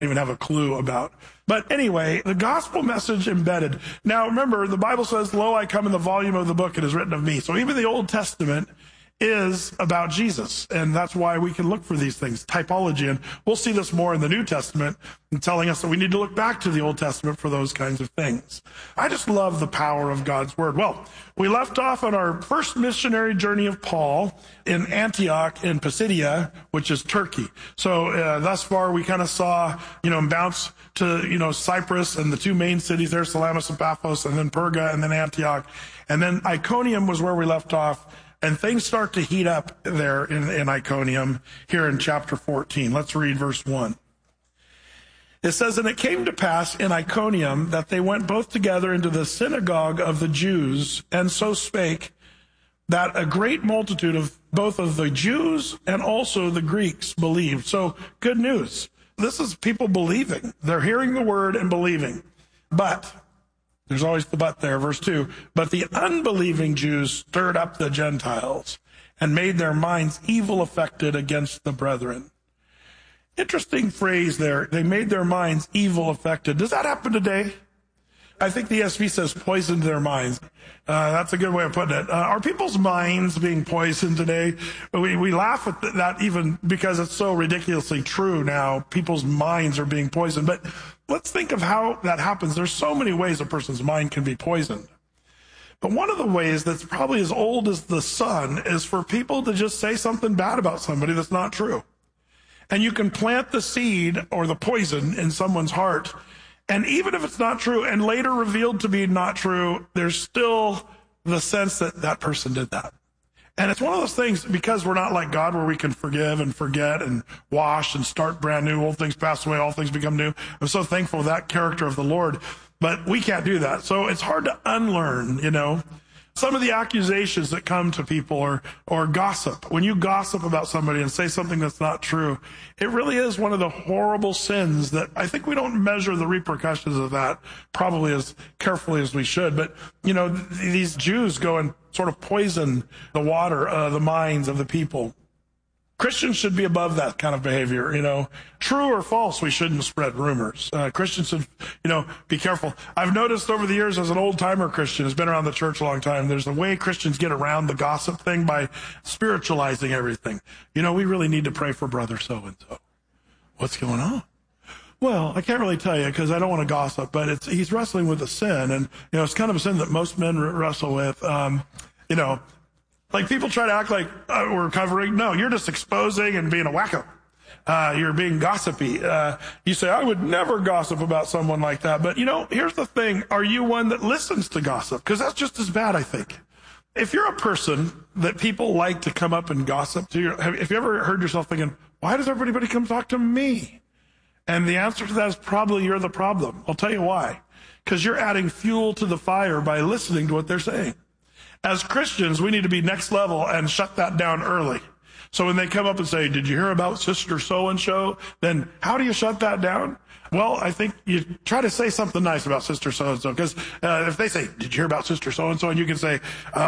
even have a clue about. But anyway, the gospel message embedded. Now remember, the Bible says, lo, I come in the volume of the book, it is written of me. So even the Old Testament is about Jesus. And that's why we can look for these things, typology. And we'll see this more in the New Testament, and telling us that we need to look back to the Old Testament for those kinds of things. I just love the power of God's word. Well, we left off on our first missionary journey of Paul in Antioch in Pisidia, which is Turkey. So thus far we kind of saw, bounce to, Cyprus and the two main cities there, Salamis and Paphos, and then Perga and then Antioch. And then Iconium was where we left off. And things start to heat up there in Iconium here in chapter 14. Let's read verse 1. It says, and it came to pass in Iconium that they went both together into the synagogue of the Jews, and so spake that a great multitude of both of the Jews and also the Greeks believed. So good news. This is people believing. They're hearing the word and believing. But there's always the but there, verse 2. But the unbelieving Jews stirred up the Gentiles and made their minds evil affected against the brethren. Interesting phrase there. They made their minds evil affected. Does that happen today? I think the ESV says poisoned their minds. That's a good way of putting it. Are people's minds being poisoned today? We laugh at that even because it's so ridiculously true now. People's minds are being poisoned. But let's think of how that happens. There's so many ways a person's mind can be poisoned. But one of the ways that's probably as old as the sun is for people to just say something bad about somebody that's not true. And you can plant the seed or the poison in someone's heart. And even if it's not true and later revealed to be not true, there's still the sense that that person did that. And it's one of those things, because we're not like God, where we can forgive and forget and wash and start brand new. Old things pass away, all things become new. I'm so thankful for that character of the Lord, but we can't do that. So it's hard to unlearn, Some of the accusations that come to people or gossip. When you gossip about somebody and say something that's not true, it really is one of the horrible sins that I think we don't measure the repercussions of that probably as carefully as we should. But, these Jews go and sort of poison the water, the minds of the people. Christians should be above that kind of behavior, True or false, we shouldn't spread rumors. Christians should, be careful. I've noticed over the years as an old-timer Christian who's been around the church a long time, there's a way Christians get around the gossip thing by spiritualizing everything. We really need to pray for brother so-and-so. What's going on? Well, I can't really tell you because I don't want to gossip, but he's wrestling with a sin, and, it's kind of a sin that most men wrestle with, Like people try to act like we're covering. No, you're just exposing and being a wacko. You're being gossipy. You say, I would never gossip about someone like that. But, here's the thing. Are you one that listens to gossip? Because that's just as bad, I think. If you're a person that people like to come up and gossip to, have you ever heard yourself thinking, why does everybody come talk to me? And the answer to that is probably you're the problem. I'll tell you why. Because you're adding fuel to the fire by listening to what they're saying. As Christians, we need to be next level and shut that down early. So when they come up and say, did you hear about Sister So-and-so? Then how do you shut that down? Well, I think you try to say something nice about Sister So-and-so. Because if they say, did you hear about Sister So-and-so? And you can say,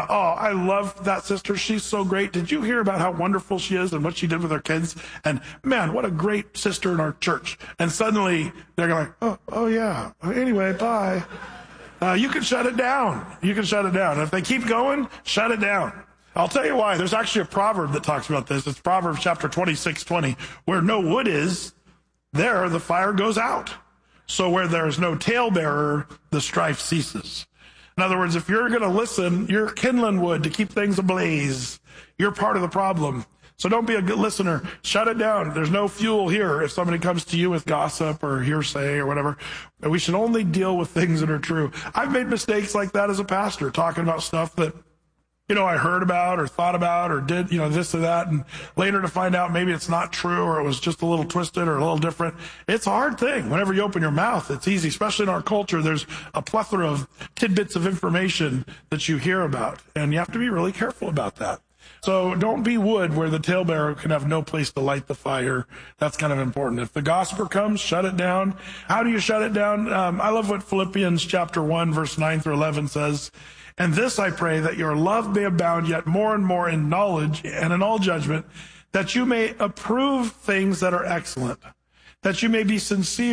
I love that sister. She's so great. Did you hear about how wonderful she is and what she did with her kids? And man, what a great sister in our church. And suddenly they're like, oh yeah. Anyway, bye. You can shut it down. You can shut it down. If they keep going, shut it down. I'll tell you why. There's actually a proverb that talks about this. It's Proverbs chapter 26:20. Where no wood is, there the fire goes out. So where there is no talebearer, the strife ceases. In other words, if you're going to listen, you're kindling wood to keep things ablaze. You're part of the problem. So don't be a good listener. Shut it down. There's no fuel here if somebody comes to you with gossip or hearsay or whatever. We should only deal with things that are true. I've made mistakes like that as a pastor, talking about stuff that, I heard about or thought about or did, this or that. And later to find out maybe it's not true or it was just a little twisted or a little different. It's a hard thing. Whenever you open your mouth, it's easy, especially in our culture. There's a plethora of tidbits of information that you hear about. And you have to be really careful about that. So don't be wood where the talebearer can have no place to light the fire. That's kind of important. If the gossiper comes, shut it down. How do you shut it down? I love what Philippians chapter 1, verse 9 through 11 says. And this I pray, that your love may abound yet more and more in knowledge and in all judgment, that you may approve things that are excellent, that you may be sincere